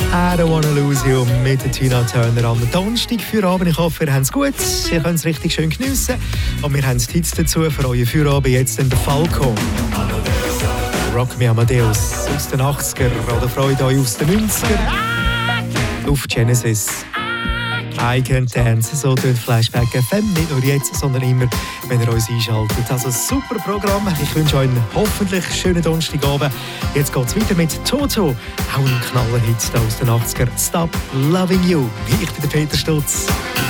I don't wanna lose you mit der Tina Turner am Donnerstag für Abend. Ich hoffe, ihr habt es gut, ihr könnt es richtig schön geniessen. Und wir haben Tipps dazu für euren Feierabend jetzt in der Falco. Rock Me Amadeus aus den 80er oder Freude euch aus den 90er. Auf Genesis. I Can Dance, so tut Flashback FM, nicht nur jetzt, sondern immer, wenn ihr uns einschaltet. Also super Programm, ich wünsche euch einen hoffentlich schönen Donnerstagabend. Jetzt geht es weiter mit Toto, auch ein Knallerhit aus den 80er, Stop Loving You. Ich bin der Peter Stutz.